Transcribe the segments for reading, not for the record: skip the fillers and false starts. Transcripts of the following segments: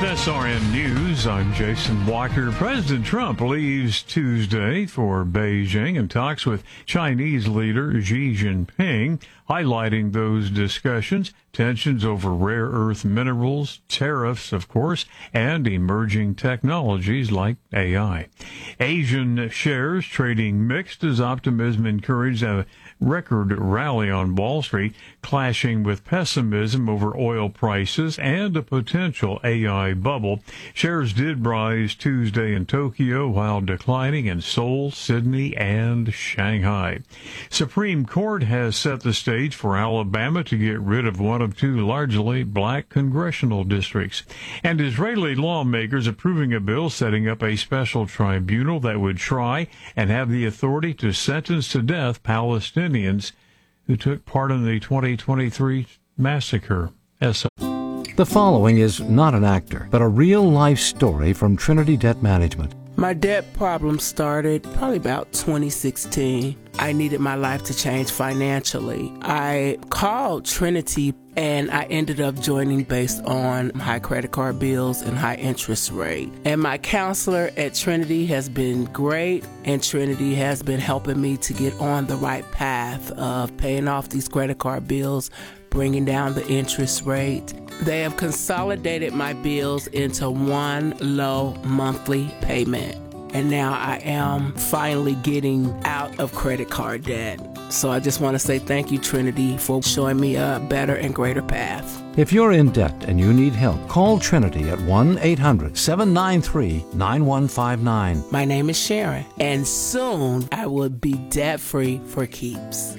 SRN News, I'm Jason Walker. President Trump leaves Tuesday for Beijing and talks with Chinese leader Xi Jinping, highlighting those discussions, tensions over rare earth minerals, tariffs, of course, and emerging technologies like AI. Asian shares trading mixed as optimism encouraged a record rally on Wall Street, clashing with pessimism over oil prices and a potential AI bubble. Shares did rise Tuesday in Tokyo while declining in Seoul, Sydney, and Shanghai. Supreme Court has set the stage for Alabama to get rid of one of two largely black congressional districts. And Israeli lawmakers approving a bill setting up a special tribunal that would try and have the authority to sentence to death Palestinians who took part in the 2023 massacre. The following is not an actor, but a real-life story from Trinity Debt Management. My debt problem started probably about 2016. I needed my life to change financially. I called Trinity and I ended up joining based on high credit card bills and high interest rate. And my counselor at Trinity has been great, and Trinity has been helping me to get on the right path of paying off these credit card bills, bringing down the interest rate. They have consolidated my bills into one low monthly payment. And now I am finally getting out of credit card debt. So I just want to say thank you, Trinity, for showing me a better and greater path. If you're in debt and you need help, call Trinity at 1-800-793-9159. My name is Sharon, and soon I will be debt-free for keeps.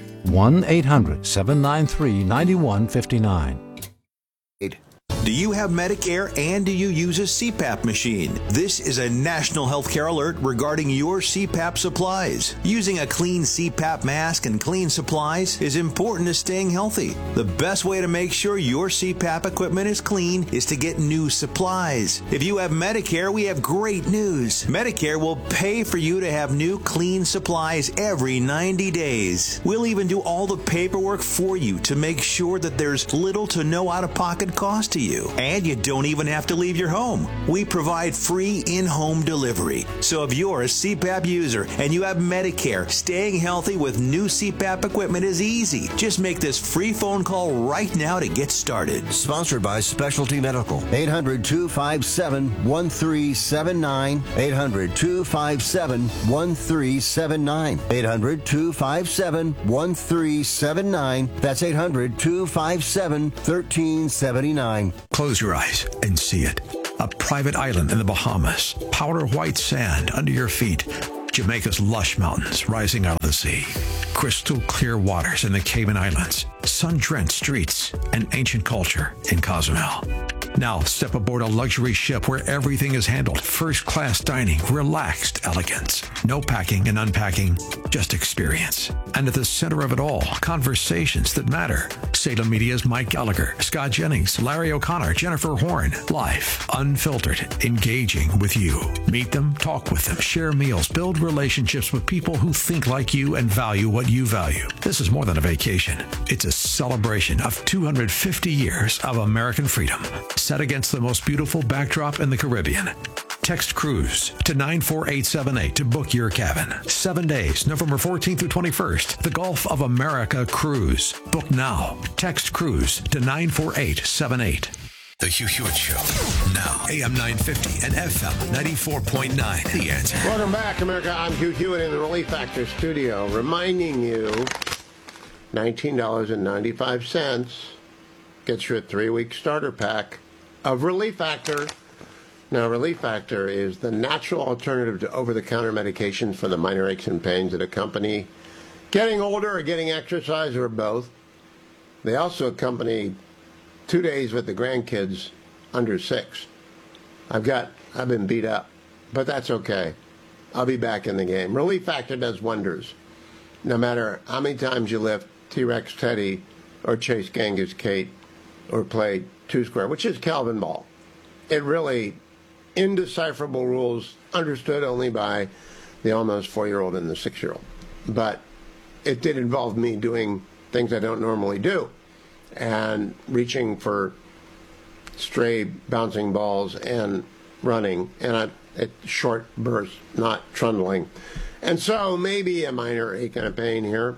1-800-793-9159. Do you have Medicare and do you use a CPAP machine? This is a national healthcare alert regarding your CPAP supplies. Using a clean CPAP mask and clean supplies is important to staying healthy. The best way to make sure your CPAP equipment is clean is to get new supplies. If you have Medicare, we have great news. Medicare will pay for you to have new clean supplies every 90 days. We'll even do all the paperwork for you to make sure that there's little to no out-of-pocket cost to you. And you don't even have to leave your home. We provide free in-home delivery. So if you're a CPAP user and you have Medicare, staying healthy with new CPAP equipment is easy. Just make this free phone call right now to get started. Sponsored by Specialty Medical. 800-257-1379. 800-257-1379. 800-257-1379. That's 800-257-1379. Close your eyes and see it. A private island in the Bahamas, powder white sand under your feet, Jamaica's lush mountains rising out of the sea, crystal clear waters in the Cayman Islands, sun-drenched streets, and ancient culture in Cozumel. Now step aboard a luxury ship where everything is handled. First-class dining, relaxed elegance. No packing and unpacking, just experience. And at the center of it all, conversations that matter. Salem Media's Mike Gallagher, Scott Jennings, Larry O'Connor, Jennifer Horn. Life, unfiltered, engaging with you. Meet them, talk with them, share meals, build relationships with people who think like you and value what you value. This is more than a vacation. It's a celebration of 250 years of American freedom, set against the most beautiful backdrop in the Caribbean. Text cruise to 94878 to book your cabin. 7 days, November 14th through 21st. The Gulf of America Cruise. Book now. Text cruise to 94878. The Hugh Hewitt Show. Now, AM 950 and FM 94.9. The Answer. Welcome back, America. I'm Hugh Hewitt in the Relief Factor studio, reminding you $19.95 gets you a 3-week starter pack of Relief Factor. Now, Relief Factor is the natural alternative to over-the-counter medications for the minor aches and pains that accompany getting older or getting exercise or both. They also accompany 2 days with the grandkids under 6. I've been beat up, but that's okay. I'll be back in the game. Relief Factor does wonders. No matter how many times you lift T-Rex Teddy or chase Genghis Kate or play two-square, which is Calvin ball. It really, indecipherable rules understood only by the almost 4-year-old and the 6-year-old. But it did involve me doing things I don't normally do and reaching for stray bouncing balls and running, and a short burst, not trundling. And so maybe a minor ache and a pain here.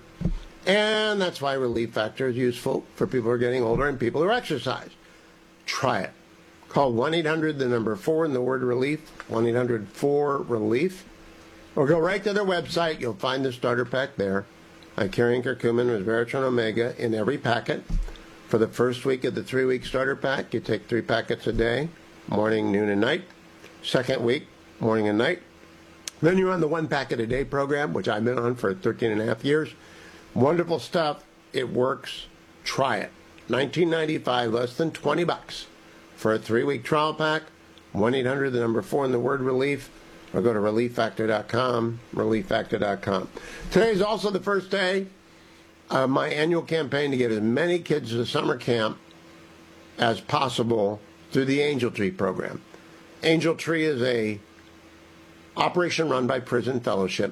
And that's why Relief Factor is useful for people who are getting older and people who exercise. Try it. Call 1-800-4 and the word relief, 1-800-4-RELIEF, or go right to their website. You'll find the starter pack there. I carry curcumin and resveratrol omega in every packet. For the first week of the 3-week starter pack, you take 3 packets a day, morning, noon, and night. Second week, morning and night. Then you're on the 1 packet a day program, which I've been on for 13 and a half years. Wonderful stuff. It works. Try it. $19.95, less than $20 for a 3-week trial pack. 1-800-4 and the word relief, or go to relieffactor.com, relieffactor.com. Today is also the first day of my annual campaign to get as many kids to summer camp as possible through the Angel Tree program. Angel Tree is a operation run by Prison Fellowship.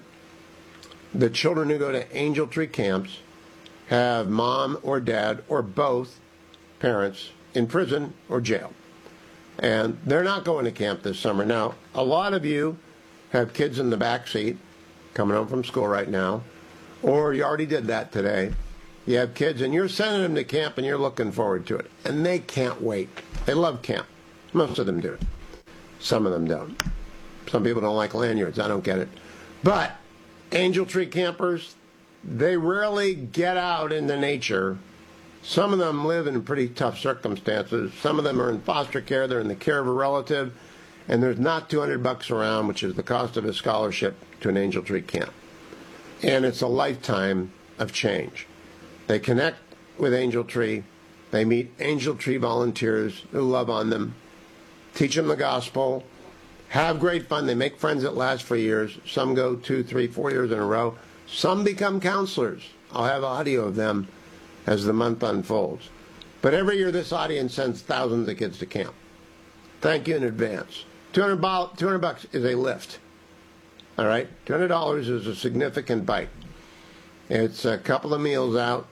The children who go to Angel Tree camps have mom or dad or both parents in prison or jail. And they're not going to camp this summer. Now, a lot of you have kids in the back seat coming home from school right now, or you already did that today. You have kids and you're sending them to camp and you're looking forward to it. And they can't wait. They love camp. Most of them do. Some of them don't. Some people don't like lanyards. I don't get it. But Angel Tree campers, they rarely get out into nature. Some of them live in pretty tough circumstances. Some of them are in foster care. They're in the care of a relative. And there's not $200 around, which is the cost of a scholarship to an Angel Tree camp. And it's a lifetime of change. They connect with Angel Tree. They meet Angel Tree volunteers who love on them, teach them the gospel, have great fun. They make friends that last for years. Some go 2, 3, 4 years in a row. Some become counselors. I'll have audio of them as the month unfolds. But every year this audience sends thousands of kids to camp. Thank you in advance. $200 is a lift. All right? $200 is a significant bite. It's a couple of meals out.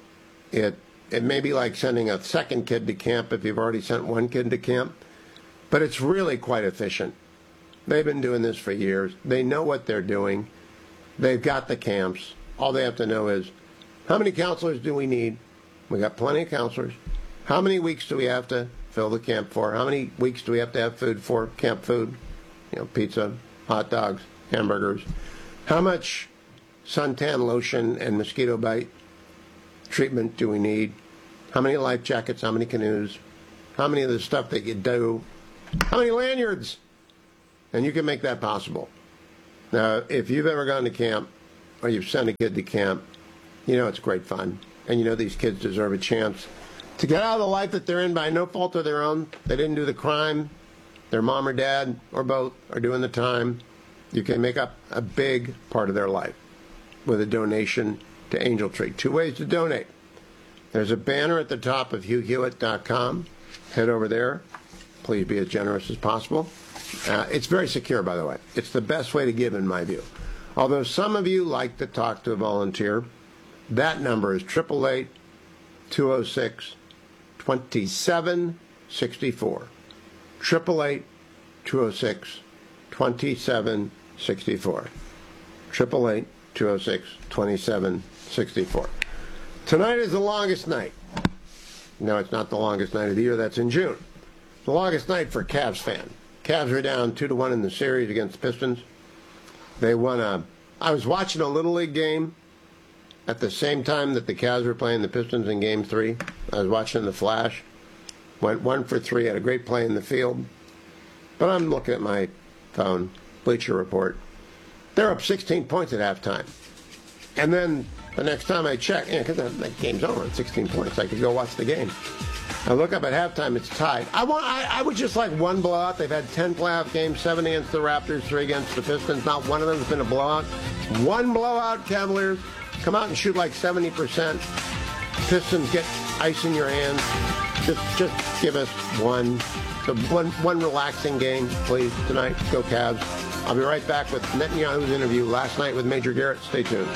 It may be like sending a second kid to camp if you've already sent one kid to camp. But it's really quite efficient. They've been doing this for years. They know what they're doing. They've got the camps. All they have to know is, how many counselors do we need? We got plenty of counselors. How many weeks do we have to fill the camp for? How many weeks do we have to have food for? Camp food, pizza, hot dogs, hamburgers. How much suntan lotion and mosquito bite treatment do we need? How many life jackets? How many canoes? How many of the stuff that you do? How many lanyards? And you can make that possible. Now, if you've ever gone to camp or you've sent a kid to camp, you know it's great fun. And you know these kids deserve a chance to get out of the life that they're in by no fault of their own. They didn't do the crime. Their mom or dad or both are doing the time. You can make up a big part of their life with a donation to Angel Tree. 2 ways to donate. There's a banner at the top of HughHewitt.com. Head over there. Please be as generous as possible. It's very secure, by the way. It's the best way to give, in my view. Although some of you like to talk to a volunteer, that number is 888-206-2764. 888-206-2764. 888-206-2764. Tonight is the longest night. No, it's not the longest night of the year. That's in June. The longest night for a Cavs fan. Cavs are down 2-1 in the series against the Pistons. They won I was watching a Little League game at the same time that the Cavs were playing the Pistons in Game 3. I was watching the Flash. Went 1 for 3, had a great play in the field. But I'm looking at my phone, Bleacher Report. They're up 16 points at halftime. And then the next time I check, because that game's over at 16 points, I could go watch the game. I look up at halftime, it's tied. I would just like one blowout. They've had 10 playoff games, 7 against the Raptors, 3 against the Pistons. Not one of them has been a blowout. One blowout, Cavaliers. Come out and shoot like 70%. Pistons get ice in your hands. Just give us one relaxing game, please, tonight. Go Cavs. I'll be right back with Netanyahu's interview last night with Major Garrett. Stay tuned.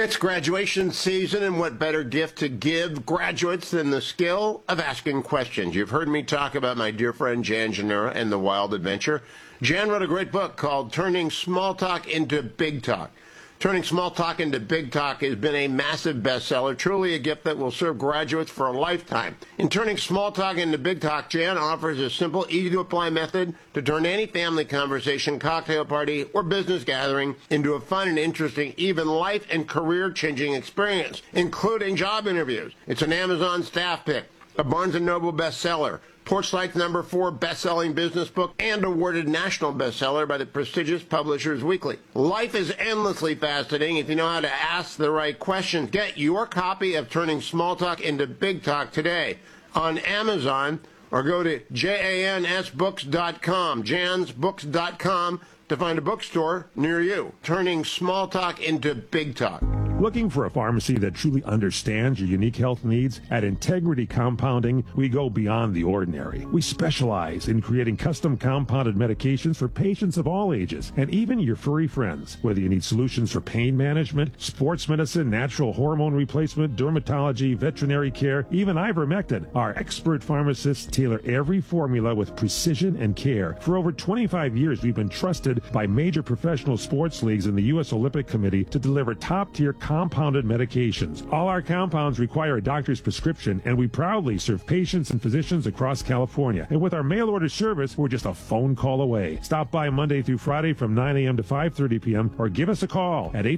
It's graduation season, and what better gift to give graduates than the skill of asking questions? You've heard me talk about my dear friend Jan Janura and the Wild Adventure. Jan wrote a great book called Turning Small Talk into Big Talk. Turning Small Talk into Big Talk has been a massive bestseller, truly a gift that will serve graduates for a lifetime. In Turning Small Talk into Big Talk, Jan offers a simple, easy-to-apply method to turn any family conversation, cocktail party, or business gathering into a fun and interesting, even life and career-changing experience, including job interviews. It's an Amazon staff pick, a Barnes & Noble bestseller, Porchlight's #4 best-selling business book, and awarded national bestseller by the prestigious Publishers Weekly. Life is endlessly fascinating if you know how to ask the right questions. Get your copy of Turning Small Talk into Big Talk today on Amazon, or go to jansbooks.com, jansbooks.com, to find a bookstore near you. Turning Small Talk into Big Talk. Looking for a pharmacy that truly understands your unique health needs? At Integrity Compounding, we go beyond the ordinary. We specialize in creating custom compounded medications for patients of all ages, and even your furry friends. Whether you need solutions for pain management, sports medicine, natural hormone replacement, dermatology, veterinary care, even ivermectin, our expert pharmacists tailor every formula with precision and care. For over 25 years, we've been trusted by major professional sports leagues and the U.S. Olympic Committee to deliver top-tier compounded medications. All our compounds require a doctor's prescription, and we proudly serve patients and physicians across California. And with our mail order service, we're just a phone call away. Stop by Monday through Friday from 9 a.m. to 5:30 p.m. or give us a call at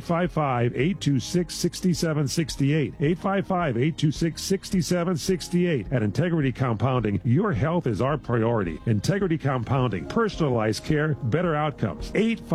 855-826-6768. 855-826-6768. At Integrity Compounding, your health is our priority. Integrity Compounding, personalized care, better outcomes.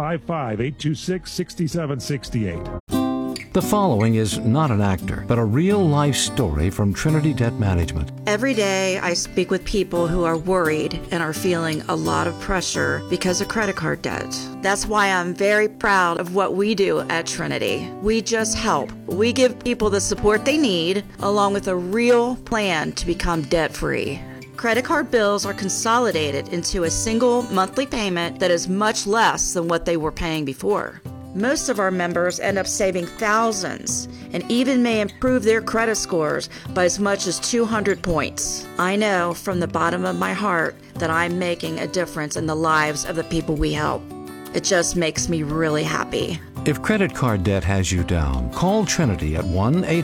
855-826-6768. The following is not an actor, but a real-life story from Trinity Debt Management. Every day, I speak with people who are worried and are feeling a lot of pressure because of credit card debt. That's why I'm very proud of what we do at Trinity. We just help. We give people the support they need, along with a real plan to become debt-free. Credit card bills are consolidated into a single monthly payment that is much less than what they were paying before. Most of our members end up saving thousands and even may improve their credit scores by as much as 200 points. I know from the bottom of my heart that I'm making a difference in the lives of the people we help. It just makes me really happy. If credit card debt has you down, call Trinity at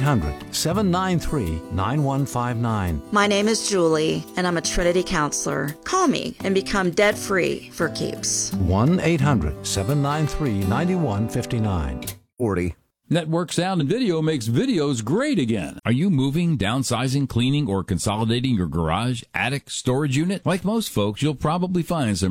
1-800-793-9159. My name is Julie, and I'm a Trinity counselor. Call me and become debt-free for keeps. 1-800-793-9159. 40. Network Sound and Video makes videos great again. Are you moving, downsizing, cleaning, or consolidating your garage, attic, storage unit? Like most folks, you'll probably find some